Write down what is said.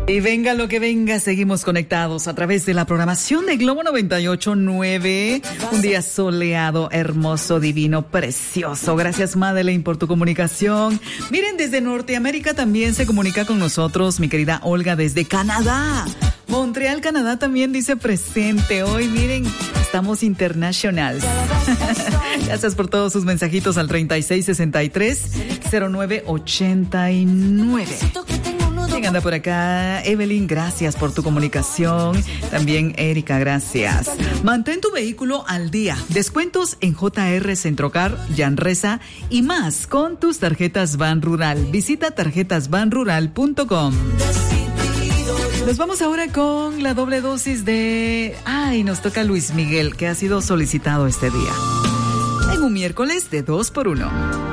Y venga lo que venga, seguimos conectados a través de la programación de Globo 98.9. Un día soleado, hermoso, divino, precioso. Gracias, Madeleine, por tu comunicación. Miren, desde Norteamérica también se comunica con nosotros mi querida Olga desde Canadá. Montreal, Canadá también dice presente. Hoy, miren, estamos internationals. Gracias por todos sus mensajitos al 3663-0989. ¿Quién anda por acá? Evelyn, gracias por tu comunicación. También Erika, gracias. Mantén tu vehículo al día. Descuentos en JR Centrocar, Yanresa y más con tus tarjetas Ban Rural. Visita tarjetasbanrural.com. Nos vamos ahora con la doble dosis de... nos toca Luis Miguel, que ha sido solicitado este día. En un miércoles de 2x1.